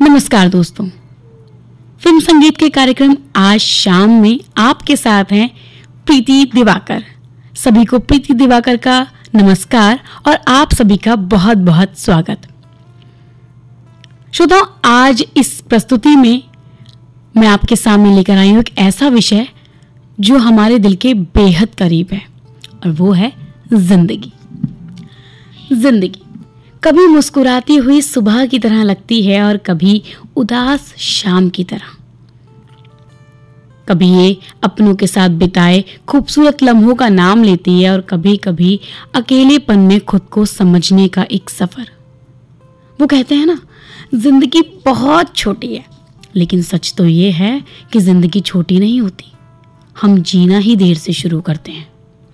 नमस्कार दोस्तों, फिल्म संगीत के कार्यक्रम आज शाम में आपके साथ हैं प्रीति दिवाकर। सभी को प्रीति दिवाकर का नमस्कार और आप सभी का बहुत बहुत स्वागत। श्रोताओं, आज इस प्रस्तुति में मैं आपके सामने लेकर आई हूं एक ऐसा विषय जो हमारे दिल के बेहद करीब है और वो है जिंदगी। जिंदगी कभी मुस्कुराती हुई सुबह की तरह लगती है और कभी उदास शाम की तरह। कभी ये अपनों के साथ बिताए खूबसूरत लम्हों का नाम लेती है और कभी कभी अकेलेपन में खुद को समझने का एक सफर। वो कहते हैं ना, जिंदगी बहुत छोटी है, लेकिन सच तो ये है कि जिंदगी छोटी नहीं होती, हम जीना ही देर से शुरू करते हैं।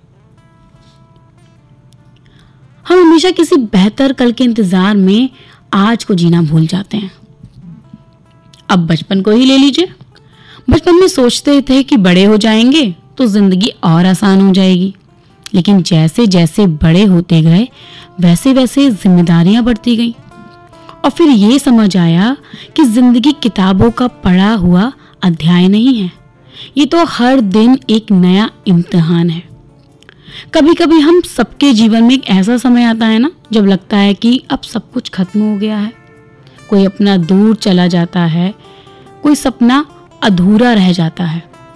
हम हमेशा किसी बेहतर कल के इंतजार में आज को जीना भूल जाते हैं। अब बचपन को ही ले लीजिए। बचपन में सोचते थे कि बड़े हो जाएंगे तो जिंदगी और आसान हो जाएगी, लेकिन जैसे जैसे बड़े होते गए वैसे वैसे जिम्मेदारियां बढ़ती गईं और फिर ये समझ आया कि जिंदगी किताबों का पढ़ा हुआ अध्याय नहीं है, ये तो हर दिन एक नया इम्तिहान है। कभी कभी हम सबके जीवन में एक ऐसा समय आता है ना, जब लगता है कि अब सब कुछ खत्म हो गया है। कोई अपना दूर चला जाता है, कोई सपना अधूरा रह जाता है,